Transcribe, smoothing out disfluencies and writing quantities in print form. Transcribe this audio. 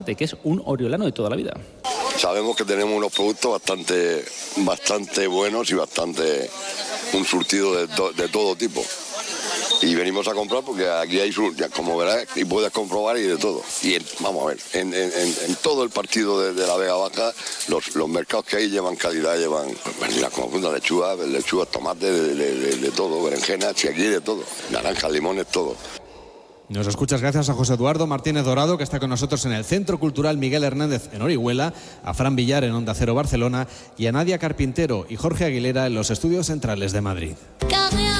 de que es un oriolano de toda la vida. Sabemos que tenemos unos productos bastante buenos y un surtido de todo tipo. Y venimos a comprar porque aquí hay, como verás, y puedes comprobar y de todo. Y vamos a ver, en todo el partido de la Vega Baja, los mercados que hay llevan calidad, llevan como lechuga, tomate, de todo, berenjenas, aquí de todo, naranjas, limones, todo. Nos escuchas gracias a José Eduardo Martínez Dorado, que está con nosotros en el Centro Cultural Miguel Hernández en Orihuela, a Fran Villar en Onda Cero Barcelona y a Nadia Carpintero y Jorge Aguilera en los estudios centrales de Madrid.